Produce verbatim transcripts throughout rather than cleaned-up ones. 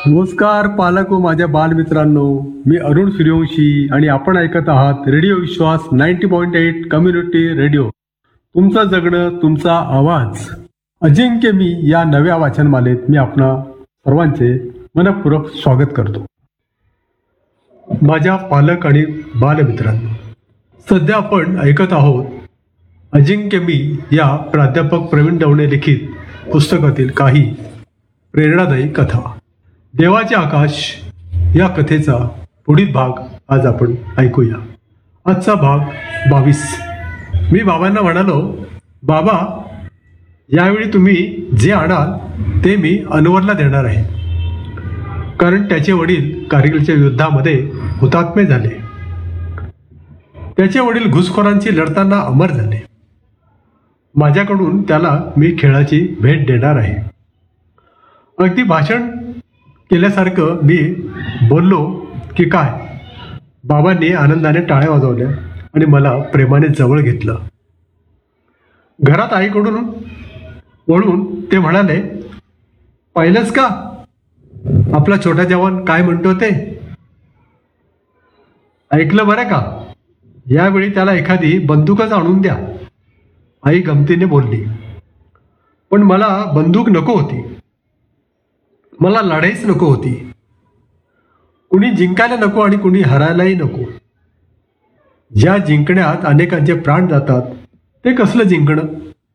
नमस्कार पालक व माझ्या बालमित्रांनो, मी अरुण सूर्यवंशी आणि आपण ऐकत आहात रेडिओ विश्वास ninety point eight community radio. तुमचं जगणं तुमचा आवाज. अजिंक्य मी या नव्या वाचनमालेत मी आपणा सर्वांचे मनपूर्वक स्वागत करतो. माझ्या पालक आणि बालमित्रांनो, सध्या आपण ऐकत आहोत अजिंक्य मी या प्राध्यापक प्रवीण दवणे लिखित पुस्तकातील काही प्रेरणादायी कथा. देवाचे आकाश या कथेचा पुढील भाग आज आपण ऐकूया. आजचा भाग बावीस. मी बाबांना म्हणालो, बाबा यावेळी तुम्ही जे आणाल ते मी अनवरला देणार आहे, कारण त्याचे वडील कारगिलच्या युद्धामध्ये हुतात्मे झाले. त्याचे वडील घुसखोरांशी लढताना अमर झाले. माझ्याकडून त्याला मी खेळाची भेट देणार आहे. अगदी भाषण केल्यासारखं मी बोललो की काय, बाबांनी आनंदाने टाळ्या वाजवल्या आणि मला प्रेमाने जवळ घेतलं. घरात आईकडून वळून ते म्हणाले, पाहिलंच का आपला छोटा जवान काय म्हणतो ते? ऐकलं बरं का? यावेळी त्याला एखादी बंदूकच आणून द्या. आई गमतीने बोलली. पण मला बंदूक नको होती, मला लढाईच नको होती. कुणी जिंकायला नको आणि कुणी हरायलाही नको. ज्या जिंकण्यात अनेकांचे प्राण जातात ते कसलं जिंकणं?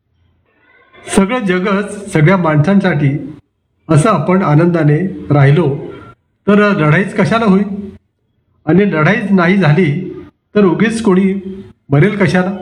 सगळं जगच सगळ्या माणसांसाठी असं आपण आनंदाने राहिलो तर लढाईच कशाला होईल? आणि लढाईच नाही झाली तर उगीच कोणी मरेल कशाला?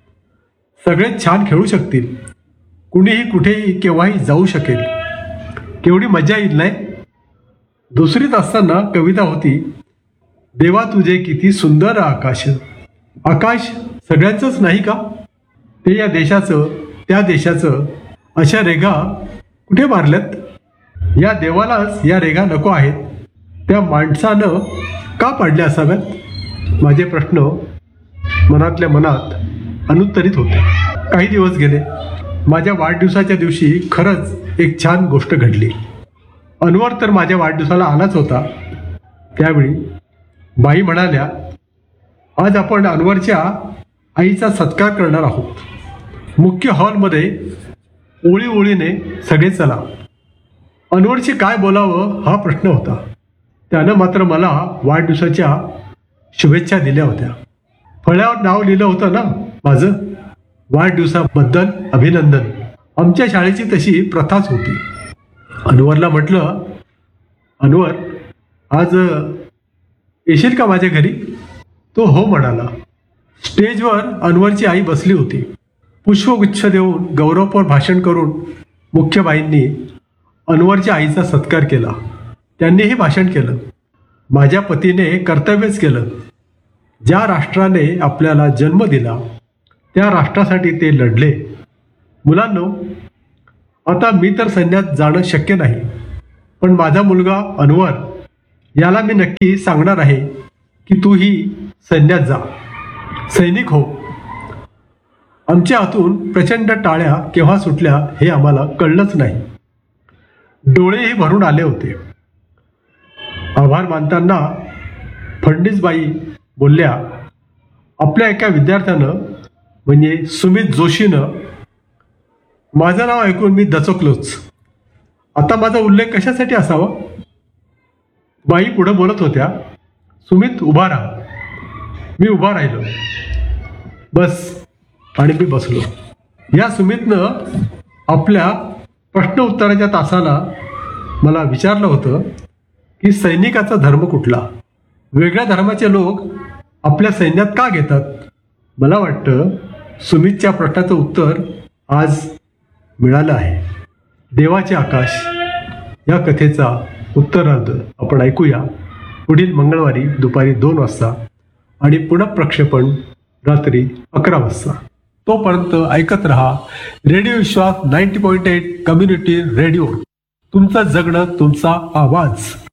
सगळेच छान खेळू शकतील, कुणीही कुठेही केव्हाही जाऊ शकेल. केवढी मजा येईल नाही? दुसरीत असताना कविता होती, देवा तुझे किती सुंदर आकाश. आकाश सगळ्यांचंच नाही का? ते या देशाचं त्या देशाचं. अशा रेघा कुठे मारल्यात? या देवालाच या रेघा नको आहेत. त्या माणसानं का पाडल्या असाव्यात? माझे प्रश्न मनातल्या मनात अनुत्तरित होते. काही दिवस गेले. माझ्या वाढदिवसाच्या दिवशी खरंच एक छान गोष्ट घडली. अनवर तर माझ्या वाढदिवसाला आलाच होता. त्यावेळी बाई म्हणाल्या, आज आपण अनवरच्या आईचा सत्कार करणार आहोत. मुख्य हॉलमध्ये ओळी ओळीने सगळे चला. अनवरशी काय बोलावं हा प्रश्न होता. त्यानं मात्र मला वाढदिवसाच्या शुभेच्छा दिल्या होत्या. फळ्यावर नाव लिहिलं होतं ना माझं, वाढदिवसाबद्दल अभिनंदन. आमच्या शाळेची तशी प्रथाच होती. अनवरला म्हटलं, अनवर आज येशील का माझ्या घरी? तो हो म्हणाला. स्टेजवर अनवरची आई बसली होती. पुष्पगुच्छ देऊन गौरवपर भाषण करून मुख्यबाईंनी अनवरच्या आईचा सत्कार केला. त्यांनीही भाषण केलं. माझ्या पतीने कर्तव्यच केलं. ज्या राष्ट्राने आपल्याला जन्म दिला त्या राष्ट्रासाठी ते लढले. मुलांनो, आता मी तर सैन्यात जाणं शक्य नाही, पण माझा मुलगा अनवर याला मी नक्की सांगणार आहे की तूही सैन्यात जा, सैनिक हो. आमच्या हातून प्रचंड टाळ्या केव्हा सुटल्या हे आम्हाला कळलंच नाही. डोळेही भरून आले होते. आभार मानताना फडणीसबाई बोलल्या, आपल्या एका विद्यार्थ्यानं म्हणजे सुमित जोशीनं माझं नाव ऐकून मी दचकलोच. आता माझा उल्लेख कशासाठी असावा? बाई पुढे बोलत होत्या, सुमित उभा राहा. मी उभा राहिलो. बस. आणि मी बसलो. या सुमितनं आपल्या प्रश्न उत्तराच्या तासाला मला विचारलं होतं की सैनिकाचा धर्म कुठला? वेगळ्या धर्माचे लोक आपल्या सैन्यात का घेतात? मला वाटतं सुमितच्या प्रश्नाचं उत्तर आज मिळालं आहे. देवाचे आकाश या कथेचा उत्तरार्ध आपण ऐकूया पुढील मंगळवारी दुपारी दोन वाजता आणि पुनः प्रक्षेपण रात्री अकरा वाजता. तोपर्यंत ऐकत रहा रेडिओ विश्वास ninety point eight community radio. तुमचं जगणं तुमचा आवाज.